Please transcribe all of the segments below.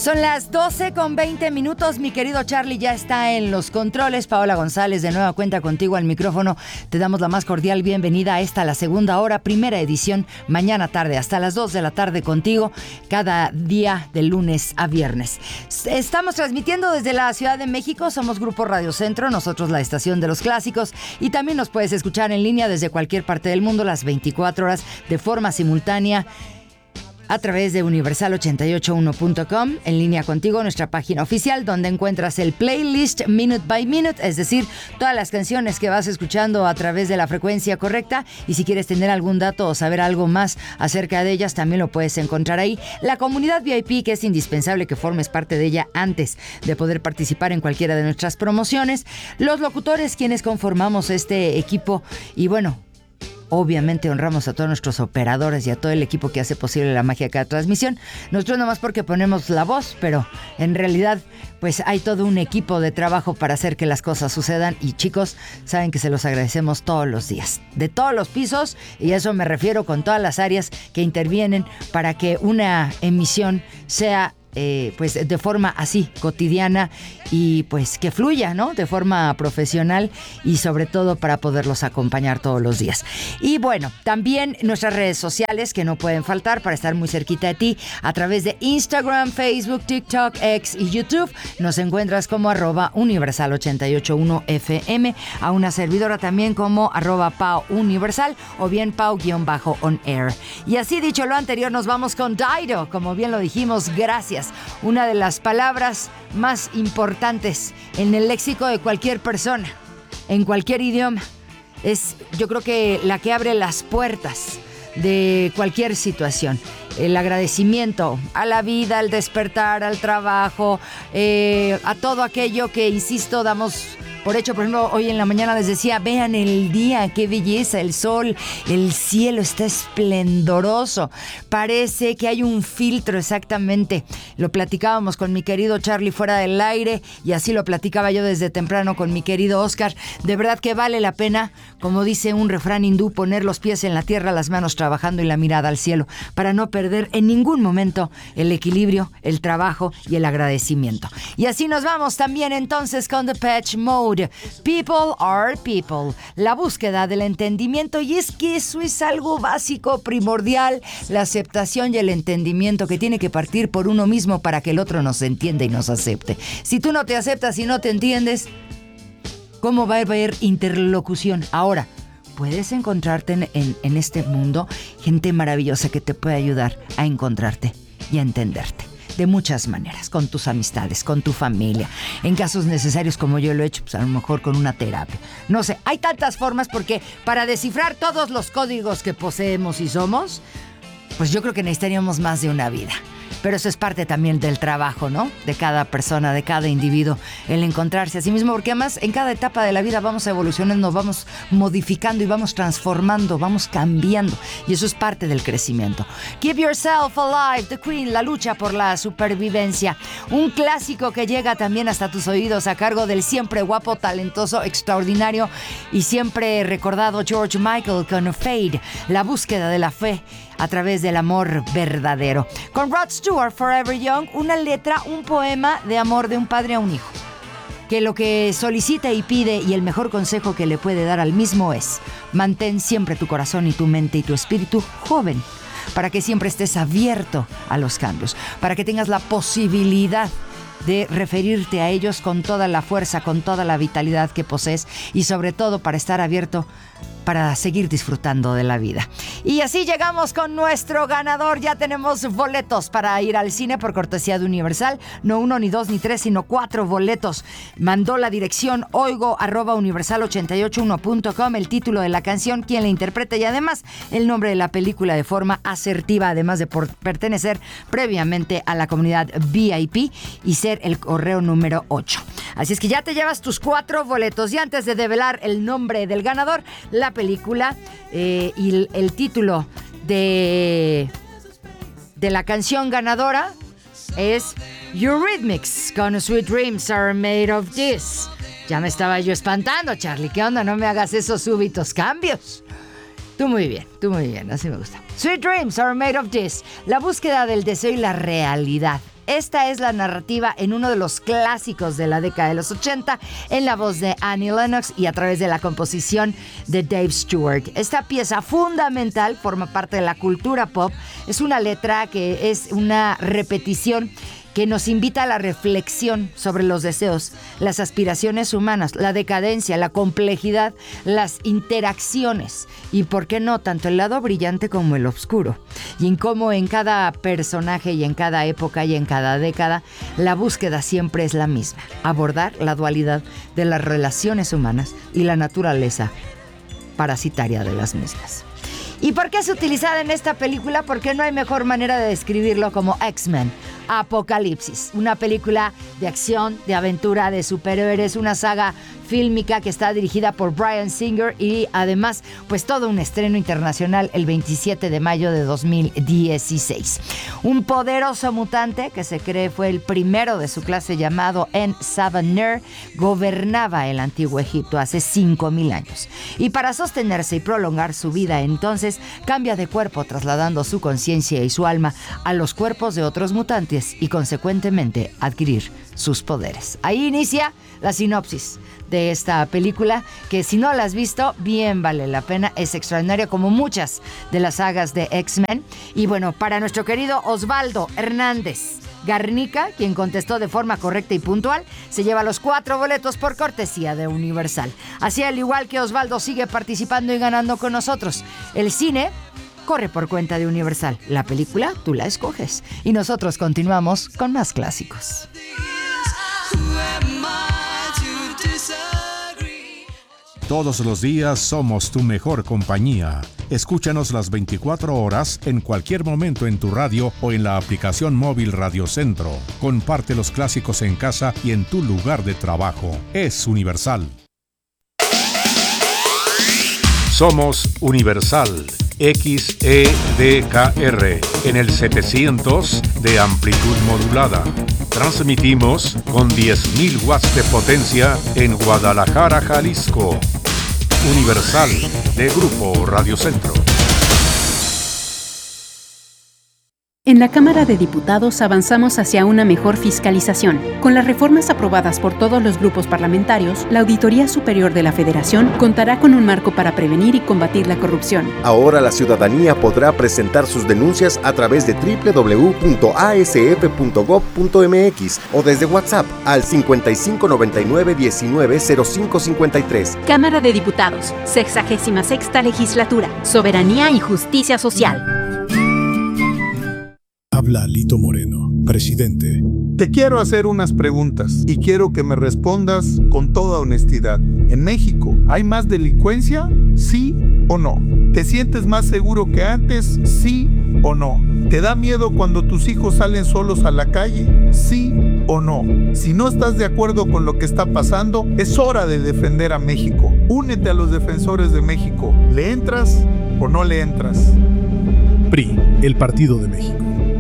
Son las 12:20, mi querido Charlie ya está en los controles. Paola González de nueva cuenta contigo al micrófono. Te damos la más cordial bienvenida a esta, la segunda hora, primera edición, mañana tarde, hasta las 2 de la tarde contigo, cada día de lunes a viernes. Estamos transmitiendo desde la Ciudad de México, somos Grupo Radio Centro, nosotros la estación de los clásicos, y también nos puedes escuchar en línea desde cualquier parte del mundo, las 24 horas de forma simultánea, a través de universal881.com, en línea contigo, nuestra página oficial, donde encuentras el playlist minute by minute, es decir, todas las canciones que vas escuchando a través de la frecuencia correcta, y si quieres tener algún dato o saber algo más acerca de ellas, también lo puedes encontrar ahí. La comunidad VIP, que es indispensable que formes parte de ella antes de poder participar en cualquiera de nuestras promociones. Los locutores, quienes conformamos este equipo, y bueno, obviamente honramos a todos nuestros operadores y a todo el equipo que hace posible la magia de cada transmisión. Nosotros nomás porque ponemos la voz, pero en realidad pues hay todo un equipo de trabajo para hacer que las cosas sucedan. Y chicos, saben que se los agradecemos todos los días, de todos los pisos, y a eso me refiero, con todas las áreas que intervienen para que una emisión sea pues de forma así cotidiana y pues que fluya, ¿no? De forma profesional, y sobre todo para poderlos acompañar todos los días. Y bueno, también nuestras redes sociales que no pueden faltar para estar muy cerquita de ti, a través de Instagram, Facebook, TikTok, X y YouTube. Nos encuentras como @universal881fm, a una servidora también como @pauuniversal o bien pau_on air. Y así, dicho lo anterior, nos vamos con Dido, como bien lo dijimos, gracias. Una de las palabras más importantes en el léxico de cualquier persona, en cualquier idioma. Es, yo creo que la que abre las puertas de cualquier situación. El agradecimiento a la vida, al despertar, al trabajo, a todo aquello que, insisto, damos por hecho. Por ejemplo, hoy en la mañana les decía, vean el día, qué belleza, el sol, el cielo está esplendoroso. Parece que hay un filtro, exactamente. Lo platicábamos con mi querido Charlie fuera del aire, y así lo platicaba yo desde temprano con mi querido Oscar. De verdad que vale la pena, como dice un refrán hindú, poner los pies en la tierra, las manos trabajando y la mirada al cielo, para no perder en ningún momento el equilibrio, el trabajo y el agradecimiento. Y así nos vamos también entonces con Depeche Mode. People are people. La búsqueda del entendimiento, y es que eso es algo básico, primordial, la aceptación y el entendimiento, que tiene que partir por uno mismo para que el otro nos entienda y nos acepte. Si tú no te aceptas y no te entiendes, ¿cómo va a haber interlocución? Ahora, puedes encontrarte en este mundo gente maravillosa que te puede ayudar a encontrarte y a entenderte. De muchas maneras, con tus amistades, con tu familia, en casos necesarios como yo lo he hecho, pues a lo mejor con una terapia. No sé, hay tantas formas, porque para descifrar todos los códigos que poseemos y somos, pues yo creo que necesitaríamos más de una vida. Pero eso es parte también del trabajo, ¿no? De cada persona, de cada individuo, el encontrarse a sí mismo, porque además en cada etapa de la vida vamos evolucionando, vamos modificando y vamos transformando, vamos cambiando, y eso es parte del crecimiento. Keep Yourself Alive, The Queen, la lucha por la supervivencia. Un clásico que llega también hasta tus oídos, a cargo del siempre guapo, talentoso, extraordinario y siempre recordado George Michael, con Fade, la búsqueda de la fe a través del amor verdadero. Con Rod Stewart, Forever Young, una letra, un poema de amor de un padre a un hijo, que lo que solicita y pide, y el mejor consejo que le puede dar al mismo es: mantén siempre tu corazón y tu mente y tu espíritu joven, para que siempre estés abierto a los cambios, para que tengas la posibilidad de referirte a ellos con toda la fuerza, con toda la vitalidad que posees, y sobre todo para estar abierto para seguir disfrutando de la vida. Y así llegamos con nuestro ganador. Ya tenemos boletos para ir al cine por cortesía de Universal. No 1, ni 2, ni 3, sino 4 boletos. Mandó la dirección oigo@universal881.com, el título de la canción, quién la interpreta y además el nombre de la película de forma asertiva, además de pertenecer previamente a la comunidad VIP y ser el correo número 8. Así es que ya te llevas tus 4 boletos. Y antes de develar el nombre del ganador, la película y el título de la canción ganadora es Eurythmics con Sweet Dreams Are Made of This. Ya me estaba yo espantando, Charlie. ¿Qué onda? No me hagas esos súbitos cambios. Tú muy bien, así me gusta. Sweet Dreams Are Made of This. La búsqueda del deseo y la realidad. esta es la narrativa en uno de los clásicos de la década de los 80, en la voz de Annie Lennox y a través de la composición de Dave Stewart. Esta pieza fundamental forma parte de la cultura pop. Es una letra que es una repetición que nos invita a la reflexión sobre los deseos, las aspiraciones humanas, la decadencia, la complejidad, las interacciones y, ¿por qué no?, tanto el lado brillante como el oscuro. Y en cómo en cada personaje y en cada época y en cada década, la búsqueda siempre es la misma: abordar la dualidad de las relaciones humanas y la naturaleza parasitaria de las mismas. ¿Y por qué es utilizada en esta película? Porque no hay mejor manera de describirlo como X-Men Apocalipsis, una película de acción, de aventura, de superhéroes, una saga fílmica que está dirigida por Bryan Singer y además pues todo un estreno internacional el 27 de mayo de 2016. Un poderoso mutante que se cree fue el primero de su clase, llamado En-Savanir, gobernaba el antiguo Egipto hace 5000 años y para sostenerse y prolongar su vida entonces cambia de cuerpo, trasladando su conciencia y su alma a los cuerpos de otros mutantes y consecuentemente adquirir sus poderes. Ahí inicia la sinopsis de esta película, que si no la has visto, bien vale la pena. Es extraordinaria, como muchas de las sagas de X-Men. Y bueno, para nuestro querido Osvaldo Hernández Garnica, quien contestó de forma correcta y puntual, se lleva los 4 boletos por cortesía de Universal. Así, al igual que Osvaldo sigue participando y ganando con nosotros. El cine corre por cuenta de Universal. La película tú la escoges. Y nosotros continuamos con más clásicos. Todos los días somos tu mejor compañía. Escúchanos las 24 horas en cualquier momento en tu radio o en la aplicación móvil Radio Centro. Comparte los clásicos en casa y en tu lugar de trabajo. Es Universal. Somos Universal XEDKR en el 700 de amplitud modulada. Transmitimos con 10.000 watts de potencia en Guadalajara, Jalisco. Universal, de Grupo Radio Centro. En la Cámara de Diputados avanzamos hacia una mejor fiscalización. Con las reformas aprobadas por todos los grupos parlamentarios, la Auditoría Superior de la Federación contará con un marco para prevenir y combatir la corrupción. Ahora la ciudadanía podrá presentar sus denuncias a través de www.asf.gov.mx o desde WhatsApp al 5599190553. Cámara de Diputados, 66ª Legislatura, Soberanía y Justicia Social. Habla Lito Moreno, presidente. Te quiero hacer unas preguntas y quiero que me respondas con toda honestidad. ¿En México hay más delincuencia? ¿Sí o no? ¿Te sientes más seguro que antes? ¿Sí o no? ¿Te da miedo cuando tus hijos salen solos a la calle? ¿Sí o no? Si no estás de acuerdo con lo que está pasando, es hora de defender a México. Únete a los defensores de México. ¿Le entras o no le entras? PRI, el Partido de México.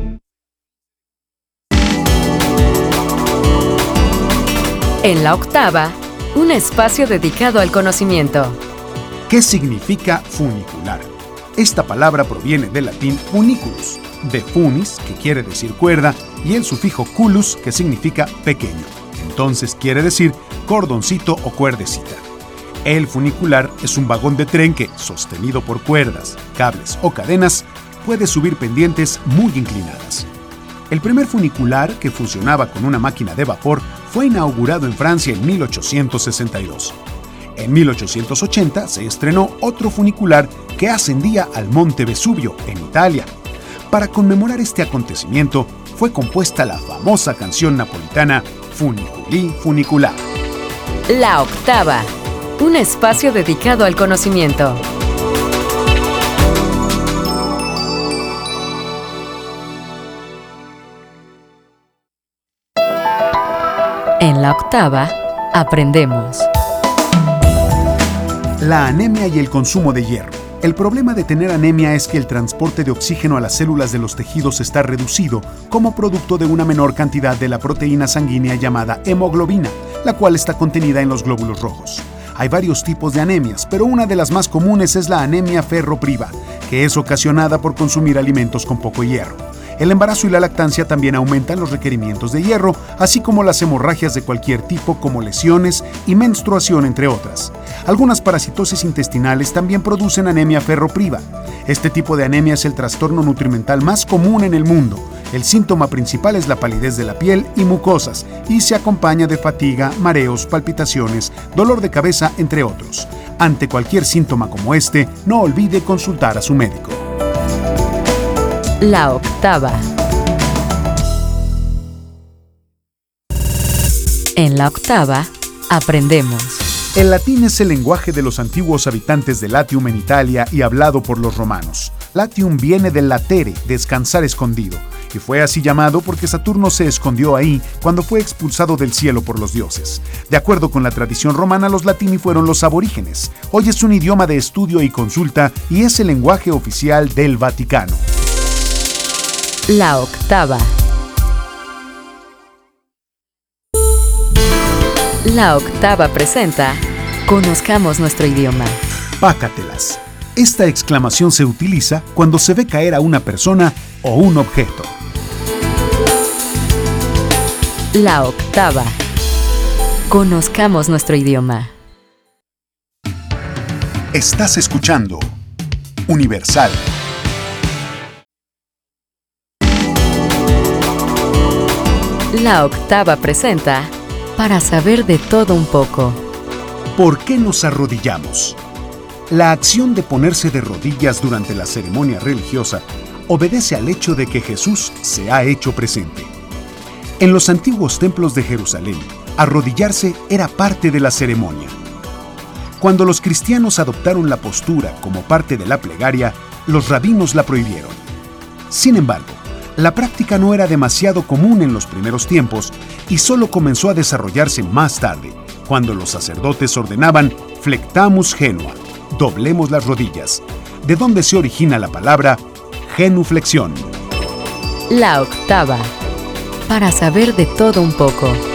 En la octava, un espacio dedicado al conocimiento. ¿Qué significa funicular? Esta palabra proviene del latín funiculus, de funis, que quiere decir cuerda, y el sufijo culus, que significa pequeño. Entonces quiere decir cordoncito o cuerdecita. El funicular es un vagón de tren que, sostenido por cuerdas, cables o cadenas, puede subir pendientes muy inclinadas. El primer funicular, que funcionaba con una máquina de vapor, fue inaugurado en Francia en 1862. En 1880 se estrenó otro funicular que ascendía al Monte Vesubio, en Italia. Para conmemorar este acontecimiento, fue compuesta la famosa canción napolitana Funiculi Funicular. La octava, un espacio dedicado al conocimiento. En la octava, aprendemos. La anemia y el consumo de hierro. El problema de tener anemia es que el transporte de oxígeno a las células de los tejidos está reducido como producto de una menor cantidad de la proteína sanguínea llamada hemoglobina, la cual está contenida en los glóbulos rojos. Hay varios tipos de anemias, pero una de las más comunes es la anemia ferropriva, que es ocasionada por consumir alimentos con poco hierro. El embarazo y la lactancia también aumentan los requerimientos de hierro, así como las hemorragias de cualquier tipo como lesiones y menstruación, entre otras. Algunas parasitosis intestinales también producen anemia ferropriva. Este tipo de anemia es el trastorno nutrimental más común en el mundo. El síntoma principal es la palidez de la piel y mucosas, y se acompaña de fatiga, mareos, palpitaciones, dolor de cabeza, entre otros. Ante cualquier síntoma como este, no olvide consultar a su médico. La octava. En la octava, aprendemos. El latín es el lenguaje de los antiguos habitantes de Latium en Italia y hablado por los romanos. Latium viene del latere, descansar escondido, y fue así llamado porque Saturno se escondió ahí cuando fue expulsado del cielo por los dioses. De acuerdo con la tradición romana, los latini fueron los aborígenes. Hoy es un idioma de estudio y consulta y es el lenguaje oficial del Vaticano. La octava. La octava presenta Conozcamos nuestro idioma. Pácatelas. Esta exclamación se utiliza cuando se ve caer a una persona o un objeto. La octava. Conozcamos nuestro idioma. Estás escuchando Universal. La octava presenta Para saber de todo un poco. ¿Por qué nos arrodillamos? La acción de ponerse de rodillas durante la ceremonia religiosa obedece al hecho de que Jesús se ha hecho presente. En los antiguos templos de Jerusalén, arrodillarse era parte de la ceremonia. Cuando los cristianos adoptaron la postura como parte de la plegaria, los rabinos la prohibieron. Sin embargo, la práctica no era demasiado común en los primeros tiempos y solo comenzó a desarrollarse más tarde, cuando los sacerdotes ordenaban flectamus genua, doblemos las rodillas, de donde se origina la palabra genuflexión. La octava. Para saber de todo un poco.